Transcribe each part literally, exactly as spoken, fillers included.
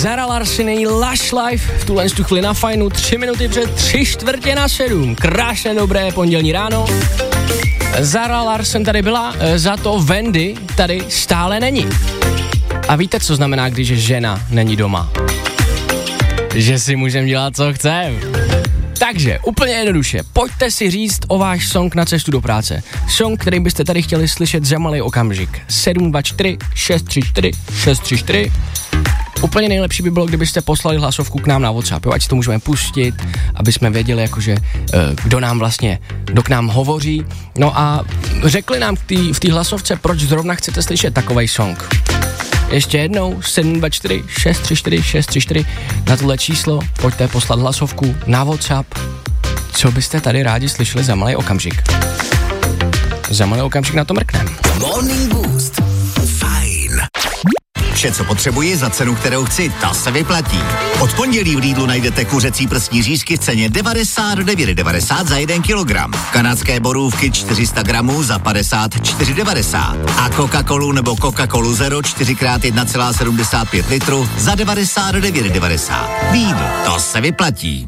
Zara Larsson, její Lush Life, v tuhle tu chvíli na Fajnu, tři minuty před tři čtvrtě na sedm. Krásné dobré pondělní ráno. Zara Larsson tady byla, za to Wendy tady stále není. A víte, co znamená, když žena není doma? Že si můžeme dělat, co chceme. Takže, úplně jednoduše, pojďte si říct o váš song na cestu do práce. Song, který byste tady chtěli slyšet za malý okamžik. sedm dva čtyři šest tři čtyři šest tři čtyři. Úplně nejlepší by bylo, kdybyste poslali hlasovku k nám na WhatsApp, jo, ať si to můžeme pustit, aby jsme věděli, jakože, kdo nám vlastně, kdo k nám hovoří. No a řekli nám v té hlasovce, proč zrovna chcete slyšet takovej song. Ještě jednou, sedm dva čtyři šest tři čtyři šest tři čtyři, na tohle číslo pojďte poslat hlasovku na WhatsApp, co byste tady rádi slyšeli za malý okamžik. Za malý okamžik na to mrknem. Morning Boost. Fajn. Vše, co potřebuji za cenu, kterou chci, ta se vyplatí. Od pondělí v Lidlu najdete kuřecí prstní řízky v ceně devadesát devět devadesát za jeden kilogram. Kanadské borůvky čtyři sta gramů za padesát čtyři devadesát. A Coca-Colu nebo Coca-Colu Zero čtyři krát jedna celá sedmdesát pět litru za devadesát devět devadesát. Lidl, to se vyplatí.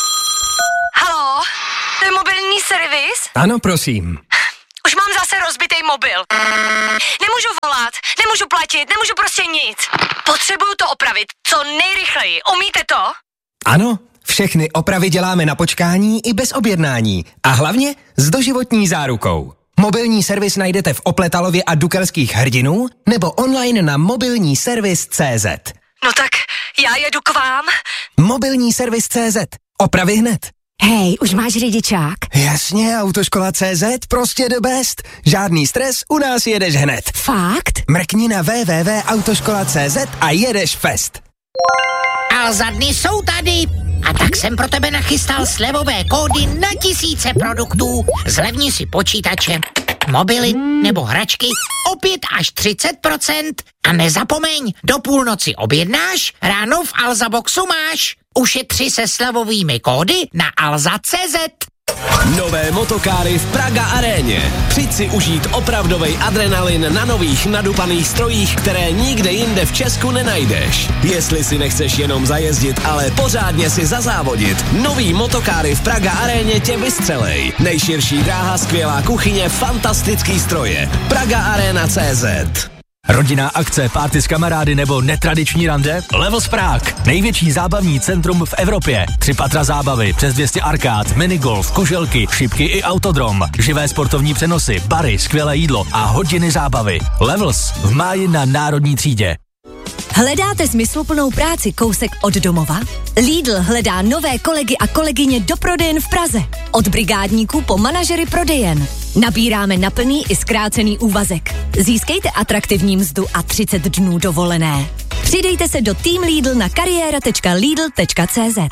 Haló, to je mobilní servis? Ano, prosím. Už mám zase rozbitý mobil. Nemůžu volat, nemůžu platit, nemůžu prostě nic. Potřebuju to opravit co nejrychleji. Umíte to? Ano, všechny opravy děláme na počkání i bez objednání. A hlavně s doživotní zárukou. Mobilní servis najdete v Opletalově a Dukelských Hrdinů nebo online na mobilní servis tečka cé zet. No tak já jedu k vám. Mobilní servis tečka cé zet. Opravy hned. Hej, už máš řidičák? Jasně, autoškola tečka cé zet, prostě the best. Žádný stres, u nás jedeš hned. Fakt? Mrkni na w w w tečka autoškola tečka cé zet a jedeš fest. Alza dny jsou tady a tak jsem pro tebe nachystal slevové kódy na tisíce produktů. Zlevni si počítače, mobily nebo hračky o pět až třicet procent. A nezapomeň, do půlnoci objednáš, ráno v Alza Boxu máš. Ušetři se slevovými kódy na alza tečka cé zet. Nové motokáry v Praga Aréně. Přijď si užít opravdovej adrenalin na nových nadupaných strojích, které nikde jinde v Česku nenajdeš. Jestli si nechceš jenom zajezdit, ale pořádně si zazávodit, nový motokáry v Praga Aréně tě vystřelej. Nejširší dráha, skvělá kuchyně, fantastický stroje. Praga Arena tečka cé zet. Rodinná akce, party s kamarády nebo netradiční rande? Levels Prague. Největší zábavní centrum v Evropě. Tři patra zábavy, přes dvě stě arkád, minigolf, kuželky, šipky i autodrom. Živé sportovní přenosy, bary, skvělé jídlo a hodiny zábavy. Levels v máji na Národní třídě. Hledáte smysluplnou práci kousek od domova? Lidl hledá nové kolegy a kolegyně do prodejen v Praze. Od brigádníků po manažery prodejen. Nabíráme na plný i zkrácený úvazek. Získejte atraktivní mzdu a třicet dnů dovolené. Přidejte se do Team Lidl na kariéra tečka lidl tečka cé zet.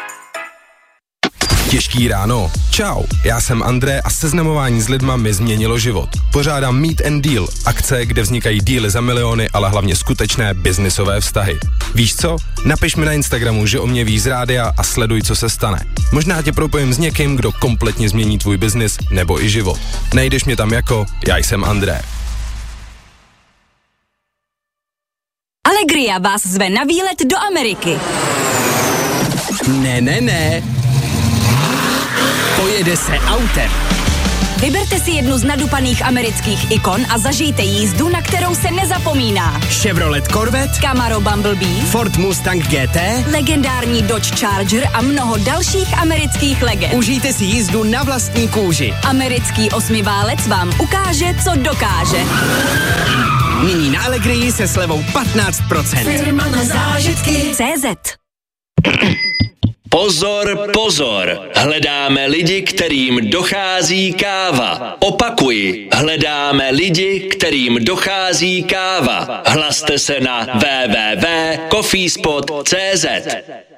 Těžký ráno. Čau, já jsem André a seznamování s lidma mi změnilo život. Pořádám Meet and Deal, akce, kde vznikají díly za miliony, ale hlavně skutečné biznisové vztahy. Víš co? Napiš mi na Instagramu, že o mě víš z rádia a sleduj, co se stane. Možná tě propojím s někým, kdo kompletně změní tvůj biznis nebo i život. Najdeš mě tam jako já jsem André. Allegria vás zve na výlet do Ameriky. Ne, ne, ne. Pojede se autem. Vyberte si jednu z nadupaných amerických ikon a zažijte jízdu, na kterou se nezapomíná. Chevrolet Corvette, Camaro Bumblebee, Ford Mustang G T, legendární Dodge Charger a mnoho dalších amerických legend. Užijte si jízdu na vlastní kůži. Americký osmiválec vám ukáže, co dokáže. Nyní na Allegrii se slevou patnáct procent. Firma na zážitky. cé zet. Pozor, pozor, hledáme lidi, kterým dochází káva. Opakuji, hledáme lidi, kterým dochází káva. Hlaste se na w w w tečka coffeespot tečka cé zet.